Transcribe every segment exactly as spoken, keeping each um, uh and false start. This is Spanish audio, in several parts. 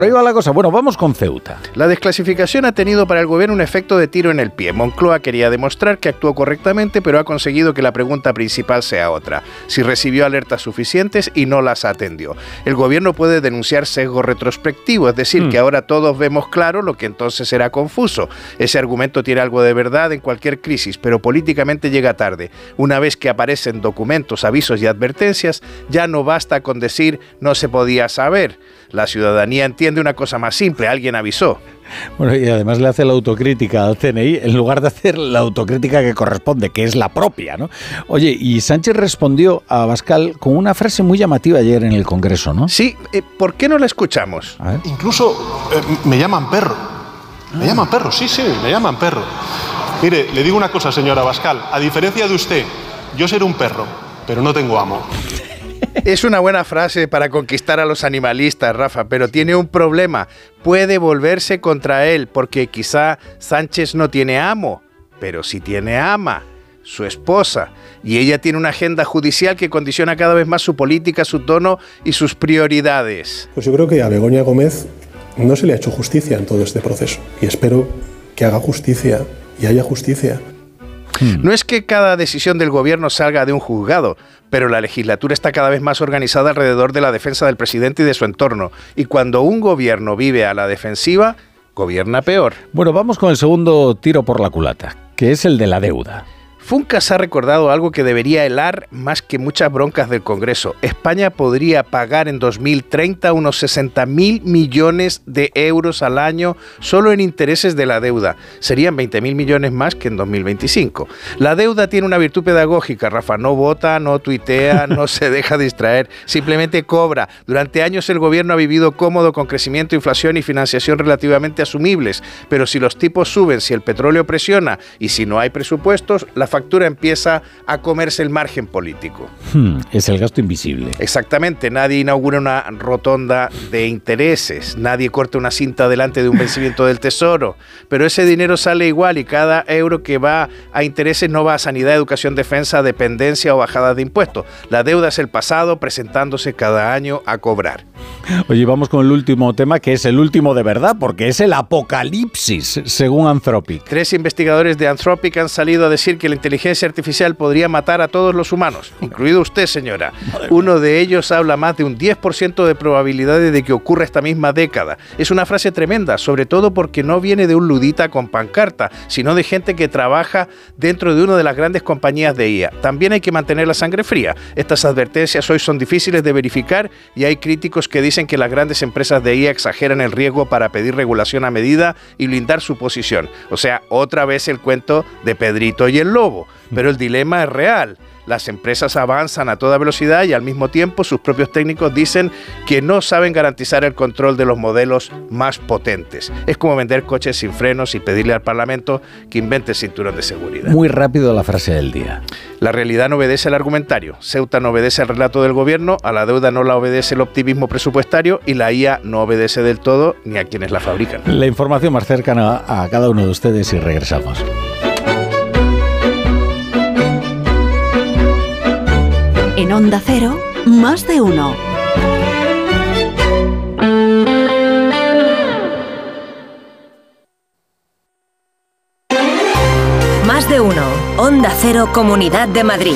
Ahí va la cosa. Bueno, vamos con Ceuta. La desclasificación ha tenido para el gobierno un efecto de tiro en el pie. Moncloa quería demostrar que actuó correctamente, pero ha conseguido que la pregunta principal sea otra: si recibió alertas suficientes y no las atendió. El gobierno puede denunciar sesgo retrospectivo, es decir, mm. que ahora todos vemos claro lo que entonces era confuso. Ese argumento tiene algo de verdad en cualquier crisis, pero políticamente llega tarde. Una vez que aparecen documentos, avisos y advertencias, ya no basta con decir no se podía saber. La ciudadanía entiende una cosa más simple: alguien avisó. Bueno, y además le hace la autocrítica al C N I en lugar de hacer la autocrítica que corresponde, que es la propia, ¿no? Oye, y Sánchez respondió a Abascal con una frase muy llamativa ayer en el Congreso, ¿no? Sí, eh, ¿por qué no la escuchamos? A ver. Incluso eh, me llaman perro. Me ah. llaman perro, sí, sí, me llaman perro. Mire, le digo una cosa, señor Abascal. A diferencia de usted, yo seré un perro, pero no tengo amo. Es una buena frase para conquistar a los animalistas, Rafa, pero tiene un problema. Puede volverse contra él, porque quizá Sánchez no tiene amo, pero sí tiene ama, su esposa. Y ella tiene una agenda judicial que condiciona cada vez más su política, su tono y sus prioridades. Pues yo creo que a Begoña Gómez no se le ha hecho justicia en todo este proceso. Y espero que haga justicia y haya justicia. No es que cada decisión del gobierno salga de un juzgado, pero la legislatura está cada vez más organizada alrededor de la defensa del presidente y de su entorno. Y cuando un gobierno vive a la defensiva, gobierna peor. Bueno, vamos con el segundo tiro por la culata, que es el de la deuda. Funcas ha recordado algo que debería helar más que muchas broncas del Congreso. España podría pagar en dos mil treinta unos sesenta mil millones de euros al año solo en intereses de la deuda. Serían veinte mil millones más que en dos mil veinticinco. La deuda tiene una virtud pedagógica, Rafa. No vota, no tuitea, no se deja distraer. Simplemente cobra. Durante años el gobierno ha vivido cómodo con crecimiento, inflación y financiación relativamente asumibles. Pero si los tipos suben, si el petróleo presiona y si no hay presupuestos, la factura empieza a comerse el margen político. Hmm, es el gasto invisible. Exactamente, nadie inaugura una rotonda de intereses, nadie corta una cinta delante de un vencimiento del tesoro, pero ese dinero sale igual y cada euro que va a intereses no va a sanidad, educación, defensa, dependencia o bajada de impuestos. La deuda es el pasado presentándose cada año a cobrar. Oye, vamos con el último tema, que es el último de verdad, porque es el apocalipsis, según Anthropic. Tres investigadores de Anthropic han salido a decir que la inteligencia artificial podría matar a todos los humanos, incluido usted, señora. Uno de ellos habla más de un diez por ciento de probabilidades de que ocurra esta misma década. Es una frase tremenda, sobre todo porque no viene de un ludita con pancarta, sino de gente que trabaja dentro de una de las grandes compañías de I A. También hay que mantener la sangre fría. Estas advertencias hoy son difíciles de verificar y hay críticos que dicen que las grandes empresas de I A exageran el riesgo para pedir regulación a medida y blindar su posición. O sea, otra vez el cuento de Pedrito y el lobo. Pero el dilema es real. Las empresas avanzan a toda velocidad y al mismo tiempo sus propios técnicos dicen que no saben garantizar el control de los modelos más potentes. Es como vender coches sin frenos y pedirle al Parlamento que invente cinturón de seguridad. Muy rápido la frase del día. La realidad no obedece al argumentario. Ceuta no obedece al relato del gobierno, a la deuda no la obedece el optimismo presupuestario y la I A no obedece del todo ni a quienes la fabrican. La información más cercana a cada uno de ustedes y regresamos. En Onda Cero, más de uno. Más de uno. Onda Cero, Comunidad de Madrid.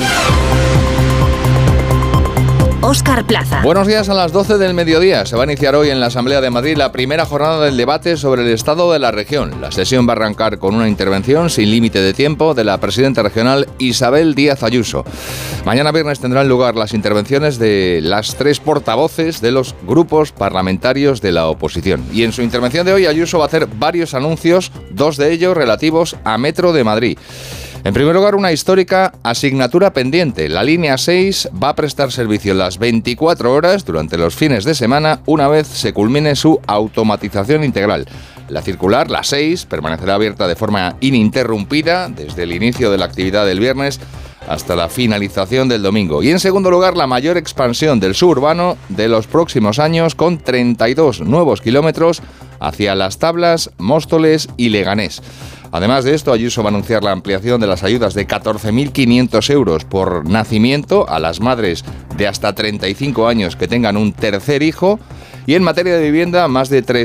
Óscar Plaza. Buenos días. A las doce del mediodía se va a iniciar hoy en la Asamblea de Madrid la primera jornada del debate sobre el estado de la región. La sesión va a arrancar con una intervención sin límite de tiempo de la presidenta regional Isabel Díaz Ayuso. Mañana viernes tendrán lugar las intervenciones de las tres portavoces de los grupos parlamentarios de la oposición. Y en su intervención de hoy Ayuso va a hacer varios anuncios, dos de ellos relativos a Metro de Madrid. En primer lugar, una histórica asignatura pendiente. La línea seis va a prestar servicio las veinticuatro horas durante los fines de semana una vez se culmine su automatización integral. La circular, la seis, permanecerá abierta de forma ininterrumpida desde el inicio de la actividad del viernes hasta la finalización del domingo. Y en segundo lugar, la mayor expansión del suburbano de los próximos años con treinta y dos nuevos kilómetros hacia Las Tablas, Móstoles y Leganés. Además de esto, Ayuso va a anunciar la ampliación de las ayudas de catorce mil quinientos euros por nacimiento a las madres de hasta treinta y cinco años que tengan un tercer hijo Y en materia de vivienda, más de tres